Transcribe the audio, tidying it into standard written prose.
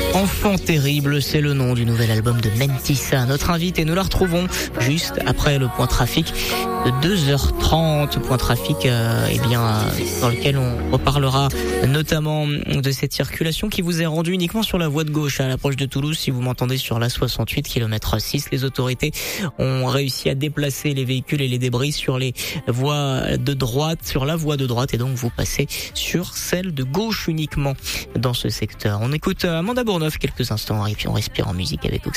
Enfant terrible, c'est le nom du nouvel album de Mentissa. Notre invité, nous la retrouvons juste après le point trafic de 2h30, point trafic dans lequel on reparlera notamment de cette circulation qui vous est rendue uniquement sur la voie de gauche à l'approche de Toulouse. Si vous m'entendez sur la 68 km 6, les autorités ont réussi à déplacer les véhicules et les débris sur les voies de droite, sur la voie de droite, et donc vous passez sur celle de gauche uniquement dans ce secteur. On écoute Amanda Bourneuf quelques instants et puis on respire en musique avec Oxy.